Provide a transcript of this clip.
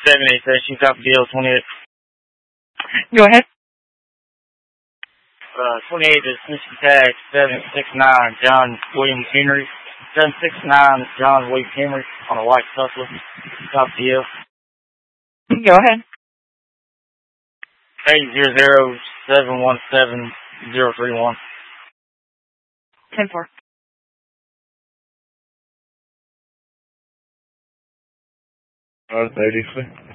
787, copy deal, 28. Go ahead. 28 is Mission Tag 769, John William Henry. 769, John William Henry on a white Tesla. Copy deal. Go ahead. 800-717-031. 10-4. That's 86.